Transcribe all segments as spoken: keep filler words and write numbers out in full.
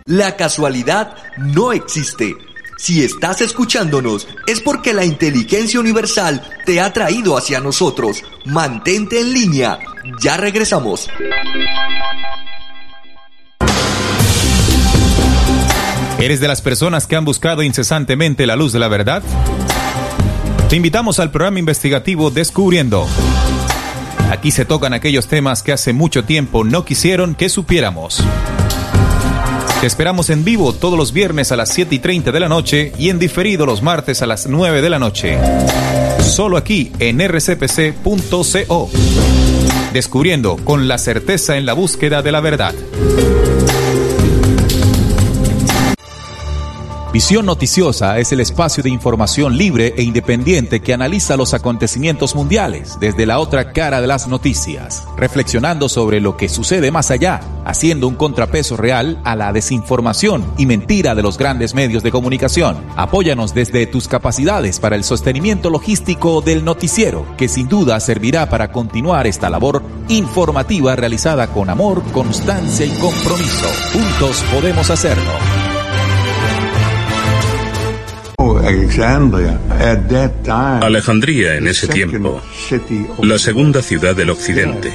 La casualidad no existe. Si estás escuchándonos, es porque la inteligencia universal te ha traído hacia nosotros. Mantente en línea. Ya regresamos. ¿Eres de las personas que han buscado incesantemente la luz de la verdad? Te invitamos al programa investigativo Descubriendo. Aquí se tocan aquellos temas que hace mucho tiempo no quisieron que supiéramos. Te esperamos en vivo todos los viernes a las siete y treinta de la noche y en diferido los martes a las nueve de la noche. Solo aquí en r c p c punto co. Descubriendo con la certeza en la búsqueda de la verdad. Visión Noticiosa es el espacio de información libre e independiente que analiza los acontecimientos mundiales desde la otra cara de las noticias, reflexionando sobre lo que sucede más allá, haciendo un contrapeso real a la desinformación y mentira de los grandes medios de comunicación. Apóyanos desde tus capacidades para el sostenimiento logístico del noticiero, que sin duda servirá para continuar esta labor informativa realizada con amor, constancia y compromiso. Juntos podemos hacerlo. Alejandría en ese tiempo, la segunda ciudad del occidente.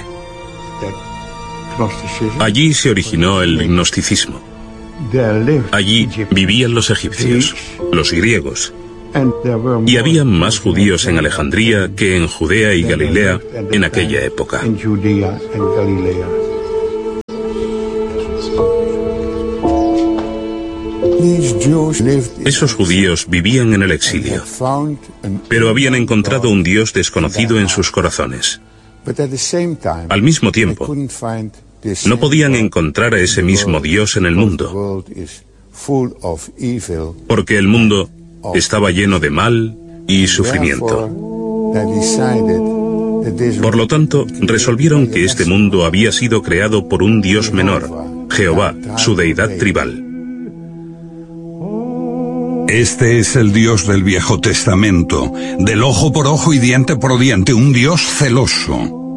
Allí se originó el gnosticismo. Allí vivían los egipcios, los griegos, y había más judíos en Alejandría que en Judea y Galilea en aquella época. Esos judíos vivían en el exilio, pero habían encontrado un Dios desconocido en sus corazones. Al mismo tiempo, no podían encontrar a ese mismo Dios en el mundo, porque el mundo estaba lleno de mal y sufrimiento. Por lo tanto, resolvieron que este mundo había sido creado por un Dios menor, Jehová, su deidad tribal. Este es el Dios del Viejo Testamento, del ojo por ojo y diente por diente, un Dios celoso.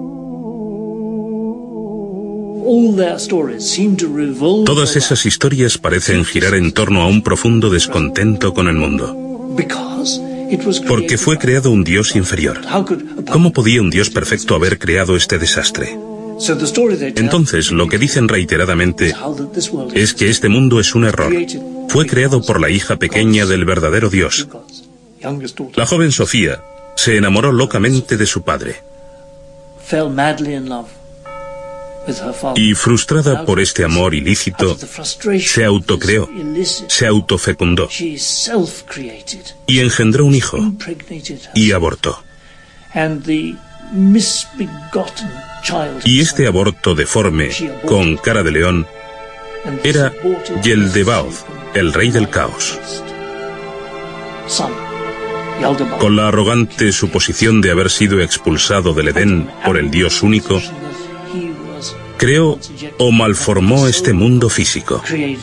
Todas esas historias parecen girar en torno a un profundo descontento con el mundo. Porque fue creado un Dios inferior. ¿Cómo podía un Dios perfecto haber creado este desastre? Entonces, lo que dicen reiteradamente es que este mundo es un error. Fue creado por la hija pequeña del verdadero Dios. La joven Sofía se enamoró locamente de su padre. Y frustrada por este amor ilícito, se autocreó, se autofecundó y engendró un hijo y abortó. Y este aborto deforme, con cara de león, era Yeldebaoth, el rey del caos. Con la arrogante suposición de haber sido expulsado del Edén por el Dios único, creó o malformó este mundo físico.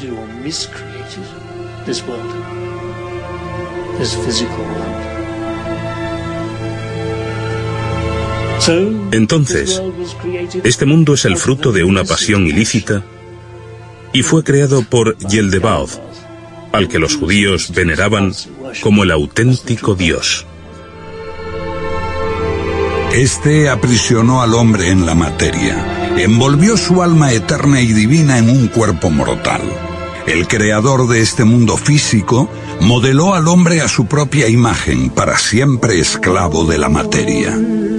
Entonces, este mundo es el fruto de una pasión ilícita y fue creado por Yeldebaoth, al que los judíos veneraban como el auténtico Dios. Este aprisionó al hombre en la materia, envolvió su alma eterna y divina en un cuerpo mortal. El creador de este mundo físico modeló al hombre a su propia imagen, para siempre esclavo de la materia.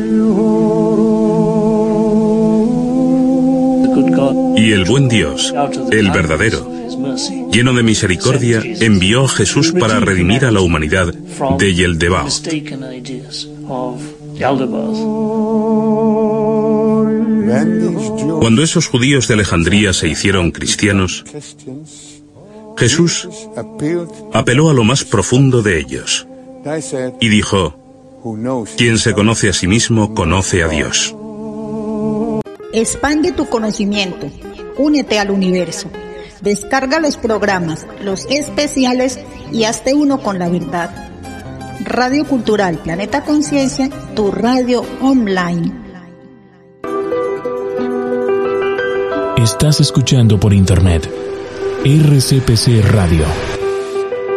Y el buen Dios, el verdadero, lleno de misericordia, envió a Jesús para redimir a la humanidad de Yeldebaoth. Cuando esos judíos de Alejandría se hicieron cristianos, Jesús apeló a lo más profundo de ellos y dijo: quien se conoce a sí mismo conoce a Dios. Expande tu conocimiento, únete al universo, descarga los programas, los especiales y hazte uno con la verdad. Radio Cultural Planeta Conciencia, tu radio online. Estás escuchando por internet R C P C Radio.